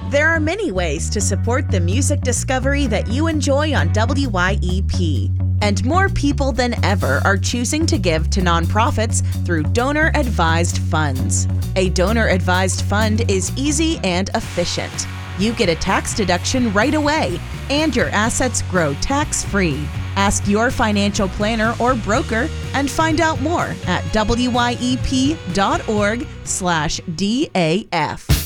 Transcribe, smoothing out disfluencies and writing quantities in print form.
There are many ways to support the music discovery that you enjoy on WYEP. And more people than ever are choosing to give to nonprofits through donor-advised funds. A donor-advised fund is easy and efficient. You get a tax deduction right away, and your assets grow tax-free. Ask your financial planner or broker and find out more at wyep.org/DAF.